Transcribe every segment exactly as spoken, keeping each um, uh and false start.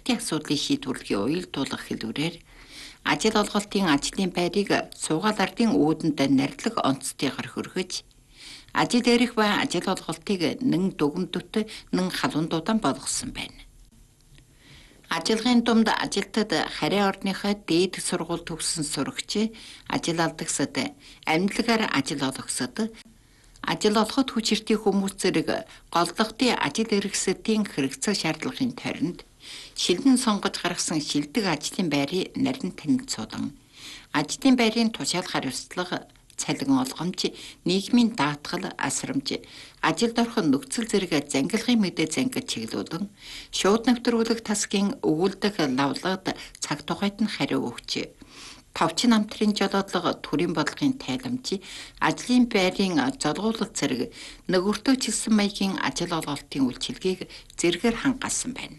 албартын асуудлыг шийдвэрлэхийн уял туулах хэлбэрээр ажил олголтын ажлын байрыг суугаал ардын үүдэнд нардлаг онцтойгоор хөргөж, ажил эрх ба ажил олголтыг нэн дүгнэлттэй нэн халуундуудан болгосон байна. Ажиллагааны дунд ажилтад харийн орныхоо дээд сургууль төгссөн сурагч, ажил алдагсад, амьдлагаар ажил олгосод, ажил олоход хүчиртэй хүмүүс зэрэг голлогтын ажил эрхсдийн хэрэгцээ шаардлагын тойронд шилдэн сонгож гаргасан шилдэг ажлын байрын нарийн танилцуулан, ажлын байрын тушаал хариуцлага, цалин олгомж, нийгмийн даатгал, асрамж, ажилд орох нөхцөл зэрэг зангилгын мэдээ зангид чиглүүлэн, шууд нэвтрүүлэг тасгийн өгүүлдэг лавлагад цаг тухайд нь хариу өгч, товч намтрын жолоодлого төрийн бодлогын тайламж, ажлын байрын золгуулалт зэрэг нөгөөтөө чилсэн маягийн ажил олголтын үйлчилгээг зэргээр хангасан байна.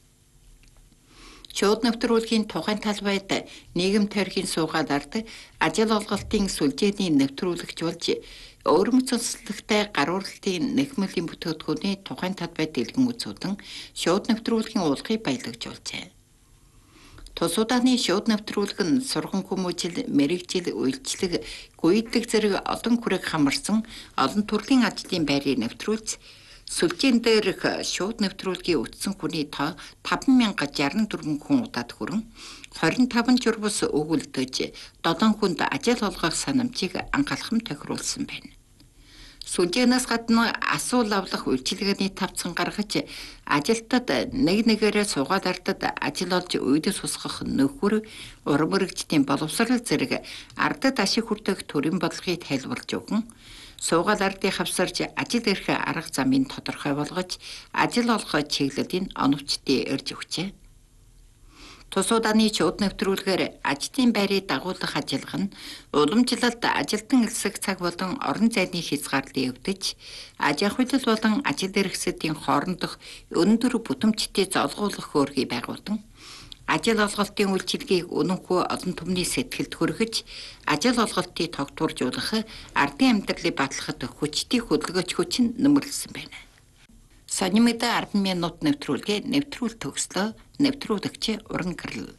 Шууд нэвтрүүлгийн тухайн талбайд нийгэм тойргийн суугаад ард ажил олголтын сүлжээний нэвтрүүлэгч болж өвөрмөц цэцлэгтэй гарууралтын нэхмэлийн бүтээгдэхүүний тухайн талбайд дэлгэн үзүүлэн шууд нэвтрүүлгийн уулгыг баялагжуулжээ. Тус удааны шууд нэвтрүүлэг нь сурган хүмүүжил, мэрэгжил, үйлчлэг, гүйдэг зэрэг олон хүрээг хамарсан олон төрлийн ажлын байрыг нэвтрүүлж, сүлжээн дээрх шууд нэвтрүүлгийн үтсэн хүний тоо таван мянга шарна дөрвөн хүн удаад хүрэн хорин таван журбус өгүүлдэж долоон хүнд ажил олгох санамжийг анхаалхам тохируулсан байна. Сүлжээнээс гадна асуул авлах үйлчилгээний тавцан гаргаж ажилтад нэг нэгээрээ суугаад ардад ажил олж үйдэс усгах нөхөр, урам мэрэгчдийн боловсрол зэрэг ардад ашиг хүртэх төрийн бодлогыг тайлбарлаж өгөн, суугаал ардыг хавсарч ажил эрх арга замын тодорхой болгож ажил олох чиглэлийн оновчтой ирж өгчээ. Тус удааны шууд нэвтрүүлгээр ажлын байрыг дагуулах ажиллагаа нь уламжлалт, ажилтан элсэг цаг болон орон зайны хязгаарлалыг эвдэж, аж ахуйлал болон ажил эрхсдийн хоорондох өндөр бүтэмжтэй золгуулах хөөргийг байгуулан, ажил олголтын үйлчилгээг үнэнхүү олон түмний сэтгэлд хүргэж, ажил олголтыг тогтворжуулах, ардын амьдралыг батлахад хүчтэй хөдөлгөөч хүч нь нэмэрлсэн байна. Сонин мэдээ арван минут нэвтрүүлгээ нэвтрүүл төгслөө, нэвтрүүлэгч Уран Гэрэл.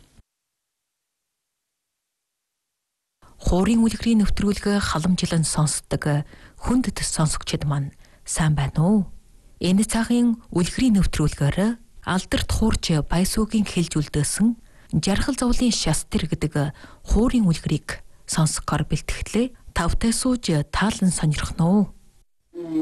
Хуурын үлгэрийн нэвтрүүлгээ халамжлан сонсдог хүндэт сонсогчид маань сайн байна уу? Энэ цагийн үлгэрийн нэвтрүүлгээр алдарт хуурч Баясуугийн хэлж үлдээсэн жаргал зовлын шастер гэдэг хуурын үлгэрийг сонсохоор бэлтгэлээ. Тавтай сууж таалан сонирхно уу?